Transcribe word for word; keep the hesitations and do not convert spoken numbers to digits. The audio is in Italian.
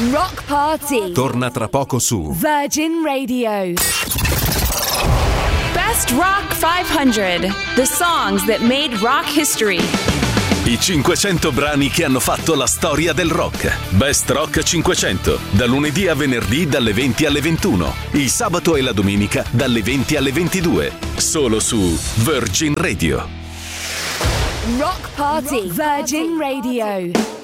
Rock Party torna tra poco su Virgin Radio. Best Rock cinquecento. The songs that made rock history. I cinquecento brani che hanno fatto la storia del rock. Best Rock cinquecento. Da lunedì a venerdì dalle venti alle ventuno. Il sabato e la domenica dalle venti alle ventidue. Solo su Virgin Radio. Rock Party Virgin Radio.